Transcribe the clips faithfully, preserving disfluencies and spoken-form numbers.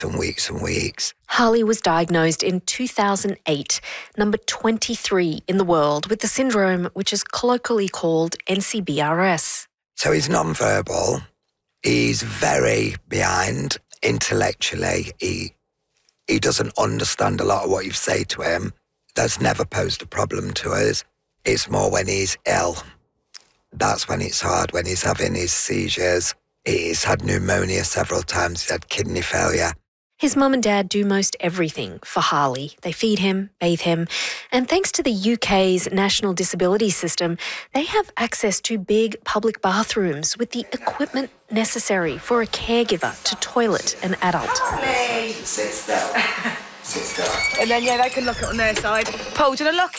and weeks and weeks. Harley was diagnosed in two thousand eight, number twenty-three in the world, with the syndrome which is colloquially called N C B R S. So he's non-verbal. He's very behind intellectually. He he doesn't understand a lot of what you say to him. That's never posed a problem to us. It's more when he's ill. That's when it's hard, when he's having his seizures. He's had pneumonia several times. He's had kidney failure. His mum and dad do most everything for Harley. They feed him, bathe him, and thanks to the U K's National Disability System, they have access to big public bathrooms with the equipment necessary for a caregiver to toilet an adult. Harley, sit still. Sit still. And then, yeah, they can lock it on their side. Paul, do you want to lock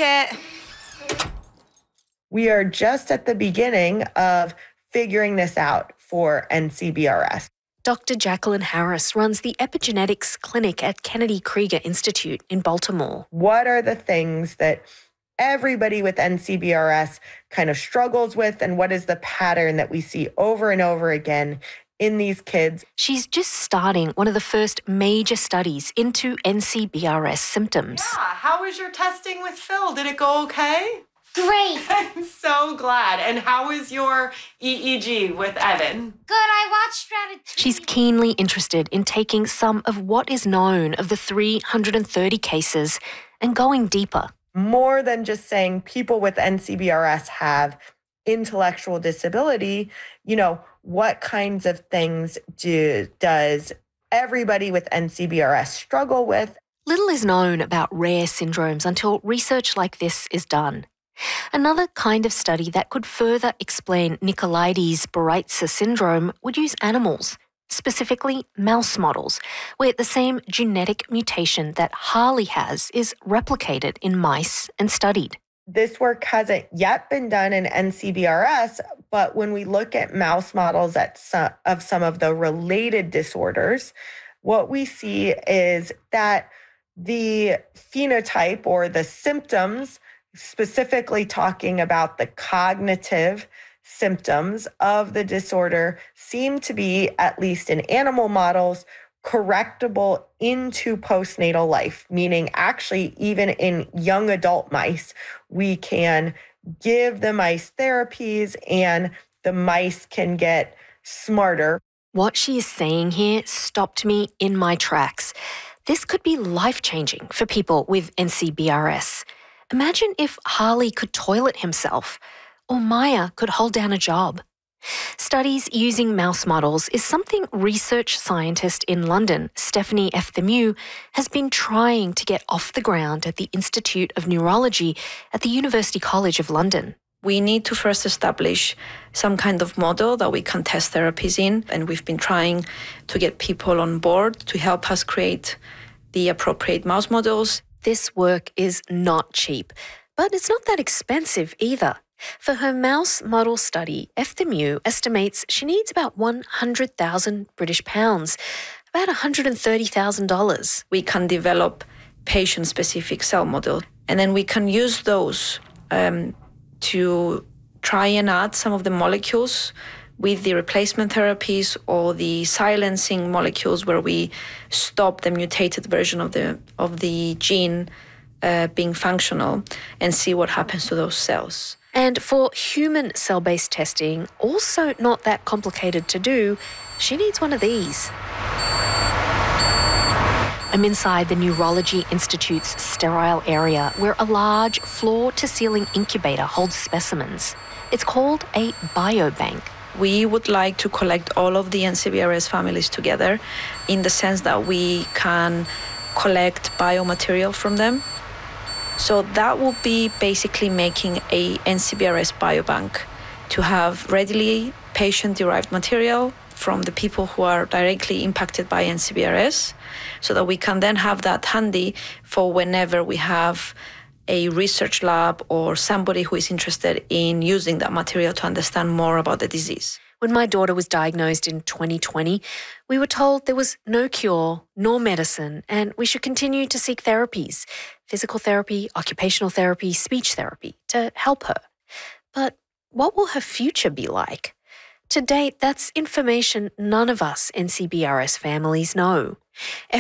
it? We are just at the beginning of figuring this out for N C B R S. Doctor Jacqueline Harris runs the Epigenetics Clinic at Kennedy Krieger Institute in Baltimore. What are the things that everybody with N C B R S kind of struggles with, and what is the pattern that we see over and over again in these kids? She's just starting one of the first major studies into N C B R S symptoms. Yeah, how was your testing with Phil? Did it go okay? Great. I'm so glad. And how is your E E G with Evan? Good, I watched Ratatouille. She's keenly interested in taking some of what is known of the three hundred thirty cases and going deeper. More than just saying people with N C B R S have intellectual disability, you know, what kinds of things do does everybody with N C B R S struggle with? Little is known about rare syndromes until research like this is done. Another kind of study that could further explain Nicolaides-Baraitser syndrome would use animals, specifically mouse models, where the same genetic mutation that Harley has is replicated in mice and studied. This work hasn't yet been done in N C B R S, but when we look at mouse models at some, of some of the related disorders, what we see is that the phenotype or the symptoms, specifically talking about the cognitive symptoms of the disorder, seem to be, at least in animal models, correctable into postnatal life, meaning actually even in young adult mice, we can give the mice therapies and the mice can get smarter. What she is saying here stopped me in my tracks. This could be life-changing for people with N C B R S. Imagine if Harley could toilet himself, or Maya could hold down a job. Studies using mouse models is something research scientist in London, Stephanie Efthimu, has been trying to get off the ground at the Institute of Neurology at the University College of London. We need to first establish some kind of model that we can test therapies in, and we've been trying to get people on board to help us create the appropriate mouse models. This work is not cheap, but it's not that expensive either. For her mouse model study, Efthimu estimates she needs about one hundred thousand British pounds, about one hundred thirty thousand dollars. We can develop patient-specific cell models, and then we can use those um, to try and add some of the molecules with the replacement therapies or the silencing molecules where we stop the mutated version of the of the gene uh, being functional and see what happens to those cells. And for human cell-based testing, also not that complicated to do, she needs one of these. I'm inside the Neurology Institute's sterile area where a large floor-to-ceiling incubator holds specimens. It's called a biobank. We would like to collect all of the N C B R S families together in the sense that we can collect biomaterial from them. So that would be basically making a N C B R S biobank to have readily patient-derived material from the people who are directly impacted by N C B R S, so that we can then have that handy for whenever we have a research lab or somebody who is interested in using that material to understand more about the disease. When my daughter was diagnosed in twenty twenty, we were told there was no cure nor medicine and we should continue to seek therapies, physical therapy, occupational therapy, speech therapy, to help her. But what will her future be like? To date, that's information none of us N C B R S families know.